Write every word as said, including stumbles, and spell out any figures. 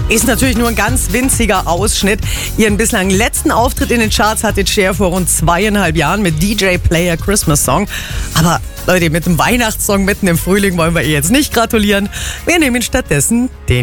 Ist natürlich nur ein ganz winziger Ausschnitt. Ihren bislang letzten Auftritt in den Charts hatte Cher vor rund zweieinhalb Jahren mit D J Play a Christmas Song. Aber Leute, mit dem Weihnachtssong mitten im Frühling wollen wir ihr jetzt nicht gratulieren. Wir nehmen stattdessen den